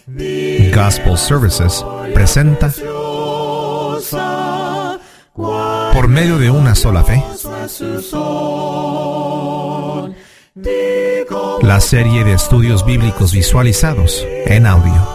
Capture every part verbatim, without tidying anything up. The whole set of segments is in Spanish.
Gospel Services presenta, por medio de una sola fe, la serie de estudios bíblicos visualizados en audio.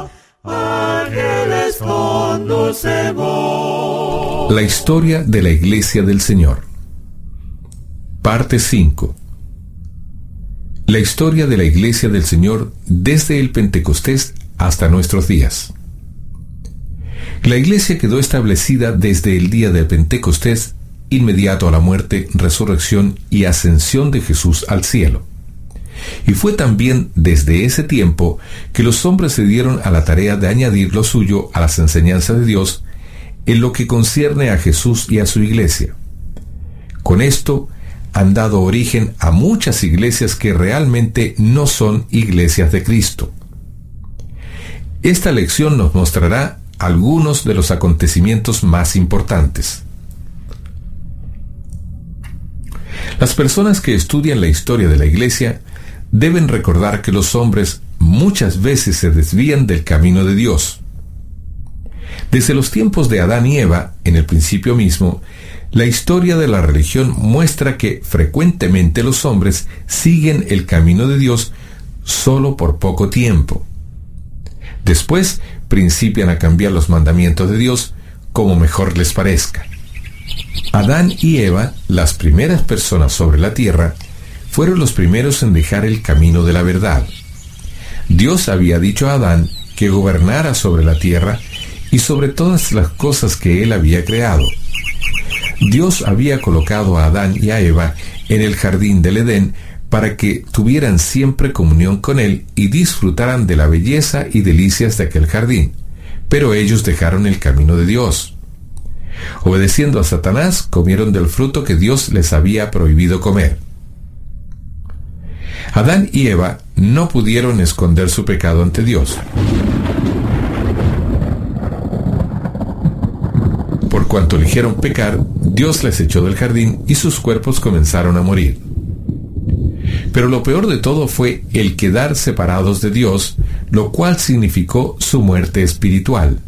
La historia de la Iglesia del Señor. Parte cinco. La historia de la Iglesia del Señor desde el Pentecostés hasta nuestros días. La Iglesia quedó establecida desde el día del Pentecostés, inmediato a la muerte, resurrección y ascensión de Jesús al cielo. Y fue también desde ese tiempo que los hombres se dieron a la tarea de añadir lo suyo a las enseñanzas de Dios en lo que concierne a Jesús y a su Iglesia. Con esto han dado origen a muchas iglesias que realmente no son iglesias de Cristo. Esta lección nos mostrará algunos de los acontecimientos más importantes. Las personas que estudian la historia de la Iglesia deben recordar que los hombres muchas veces se desvían del camino de Dios. Desde los tiempos de Adán y Eva, en el principio mismo, la historia de la religión muestra que frecuentemente los hombres siguen el camino de Dios solo por poco tiempo. Después principian a cambiar los mandamientos de Dios como mejor les parezca. Adán y Eva, las primeras personas sobre la tierra, fueron los primeros en dejar el camino de la verdad. Dios había dicho a Adán que gobernara sobre la tierra y sobre todas las cosas que él había creado. Dios había colocado a Adán y a Eva en el jardín del Edén para que tuvieran siempre comunión con él y disfrutaran de la belleza y delicias de aquel jardín, pero ellos dejaron el camino de Dios. Obedeciendo a Satanás, comieron del fruto que Dios les había prohibido comer. Adán y Eva no pudieron esconder su pecado ante Dios. Por cuanto eligieron pecar, Dios les echó del jardín y sus cuerpos comenzaron a morir. Pero lo peor de todo fue el quedar separados de Dios, lo cual significó su muerte espiritual.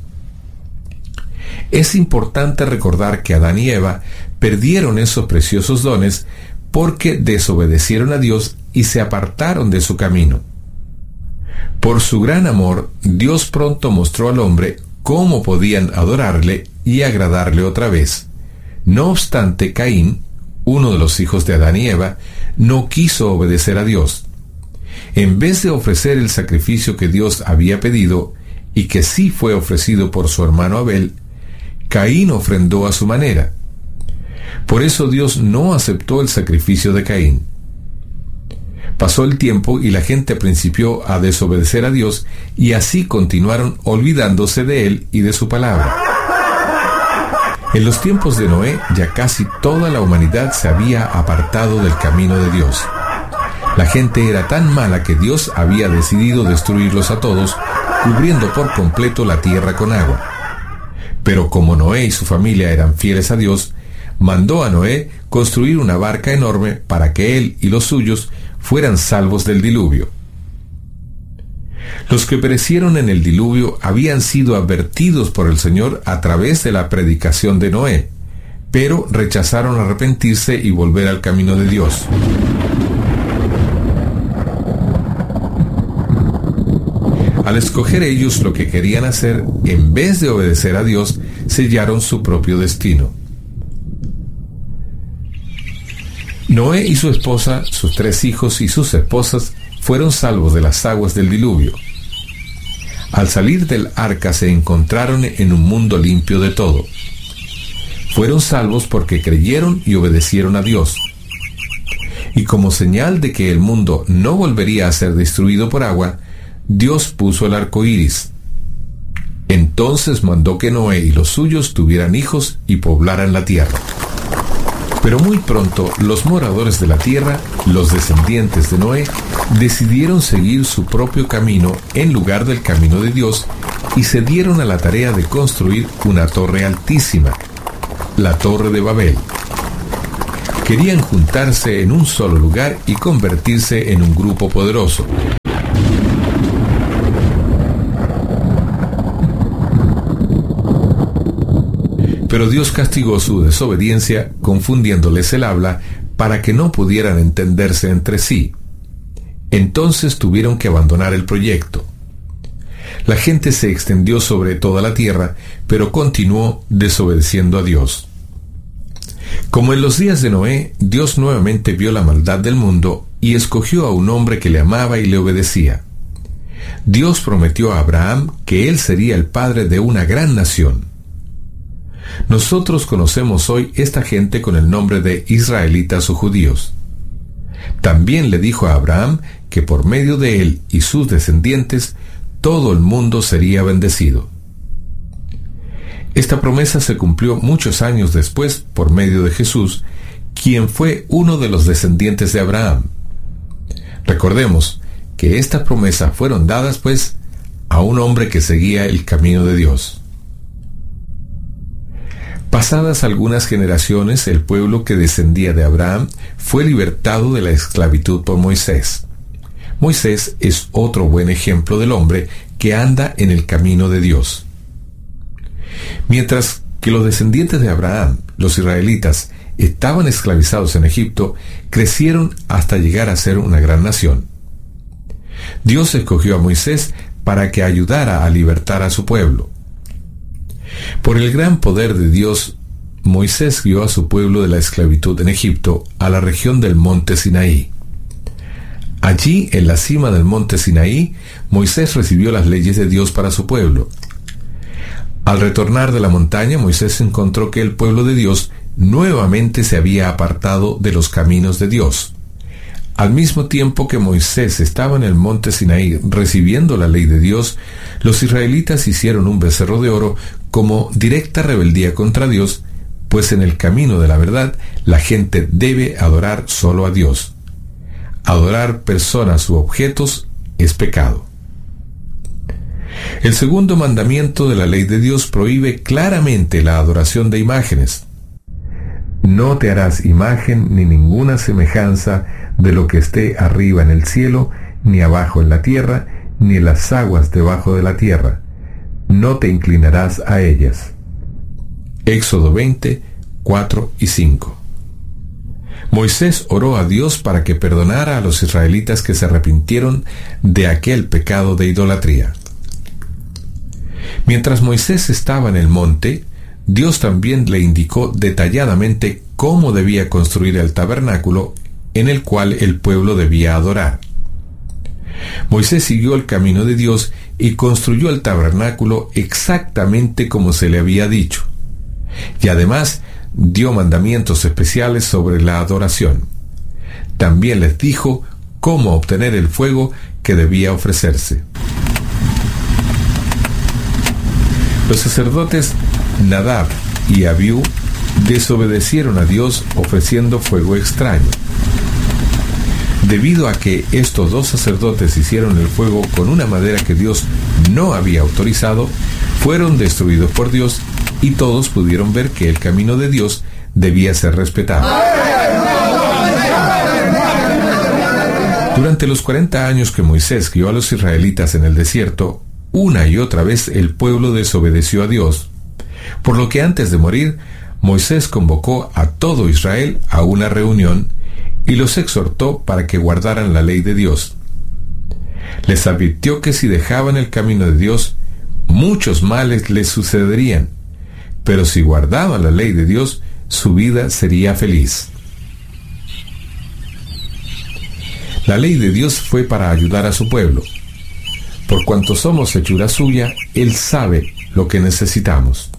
Es importante recordar que Adán y Eva perdieron esos preciosos dones porque desobedecieron a Dios y se apartaron de su camino. Por su gran amor, Dios pronto mostró al hombre cómo podían adorarle y agradarle otra vez. No obstante, Caín, uno de los hijos de Adán y Eva, no quiso obedecer a Dios. En vez de ofrecer el sacrificio que Dios había pedido, y que sí fue ofrecido por su hermano Abel, Caín ofrendó a su manera. Por eso Dios no aceptó el sacrificio de Caín. Pasó el tiempo y la gente principió a desobedecer a Dios, y así continuaron olvidándose de él y de su palabra. En los tiempos de Noé, ya casi toda la humanidad se había apartado del camino de Dios. La gente era tan mala que Dios había decidido destruirlos a todos, cubriendo por completo la tierra con agua. Pero como Noé y su familia eran fieles a Dios, mandó a Noé construir una barca enorme para que él y los suyos fueran salvos del diluvio. Los que perecieron en el diluvio habían sido advertidos por el Señor a través de la predicación de Noé, pero rechazaron arrepentirse y volver al camino de Dios. Al escoger ellos lo que querían hacer, en vez de obedecer a Dios, sellaron su propio destino. Noé y su esposa, sus tres hijos y sus esposas fueron salvos de las aguas del diluvio. Al salir del arca se encontraron en un mundo limpio de todo. Fueron salvos porque creyeron y obedecieron a Dios. Y como señal de que el mundo no volvería a ser destruido por agua, Dios puso el arco iris. Entonces mandó que Noé y los suyos tuvieran hijos y poblaran la tierra. Pero muy pronto los moradores de la tierra, los descendientes de Noé, decidieron seguir su propio camino en lugar del camino de Dios y se dieron a la tarea de construir una torre altísima, la Torre de Babel. Querían juntarse en un solo lugar y convertirse en un grupo poderoso. Pero Dios castigó su desobediencia, confundiéndoles el habla, para que no pudieran entenderse entre sí. Entonces tuvieron que abandonar el proyecto. La gente se extendió sobre toda la tierra, pero continuó desobedeciendo a Dios. Como en los días de Noé, Dios nuevamente vio la maldad del mundo y escogió a un hombre que le amaba y le obedecía. Dios prometió a Abraham que él sería el padre de una gran nación. Nosotros conocemos hoy esta gente con el nombre de israelitas o judíos. También le dijo a Abraham que por medio de él y sus descendientes todo el mundo sería bendecido. Esta promesa se cumplió muchos años después por medio de Jesús, quien fue uno de los descendientes de Abraham. Recordemos que estas promesas fueron dadas, pues, a un hombre que seguía el camino de Dios. Pasadas algunas generaciones, el pueblo que descendía de Abraham fue libertado de la esclavitud por Moisés. Moisés es otro buen ejemplo del hombre que anda en el camino de Dios. Mientras que los descendientes de Abraham, los israelitas, estaban esclavizados en Egipto, crecieron hasta llegar a ser una gran nación. Dios escogió a Moisés para que ayudara a libertar a su pueblo. Por el gran poder de Dios, Moisés guió a su pueblo de la esclavitud en Egipto a la región del monte Sinaí. Allí, en la cima del monte Sinaí, Moisés recibió las leyes de Dios para su pueblo. Al retornar de la montaña, Moisés encontró que el pueblo de Dios nuevamente se había apartado de los caminos de Dios. Al mismo tiempo que Moisés estaba en el monte Sinaí recibiendo la ley de Dios, los israelitas hicieron un becerro de oro como directa rebeldía contra Dios, pues en el camino de la verdad la gente debe adorar solo a Dios. Adorar personas u objetos es pecado. El segundo mandamiento de la ley de Dios prohíbe claramente la adoración de imágenes. No te harás imagen ni ninguna semejanza de lo que esté arriba en el cielo, ni abajo en la tierra, ni en las aguas debajo de la tierra. No te inclinarás a ellas. Éxodo veinte, cuatro y cinco. Moisés oró a Dios para que perdonara a los israelitas que se arrepintieron de aquel pecado de idolatría. Mientras Moisés estaba en el monte, Dios también le indicó detalladamente cómo debía construir el tabernáculo en el cual el pueblo debía adorar. Moisés siguió el camino de Dios y construyó el tabernáculo exactamente como se le había dicho. Y además dio mandamientos especiales sobre la adoración. También les dijo cómo obtener el fuego que debía ofrecerse. Los sacerdotes Nadab y Abiú desobedecieron a Dios ofreciendo fuego extraño. Debido a que estos dos sacerdotes hicieron el fuego con una madera que Dios no había autorizado, fueron destruidos por Dios y todos pudieron ver que el camino de Dios debía ser respetado. Durante los cuarenta años que Moisés guió a los israelitas en el desierto, una y otra vez el pueblo desobedeció a Dios, por lo que antes de morir, Moisés convocó a todo Israel a una reunión y los exhortó para que guardaran la ley de Dios. Les advirtió que si dejaban el camino de Dios, muchos males les sucederían, pero si guardaban la ley de Dios, su vida sería feliz. La ley de Dios fue para ayudar a su pueblo. Por cuanto somos hechura suya, Él sabe lo que necesitamos.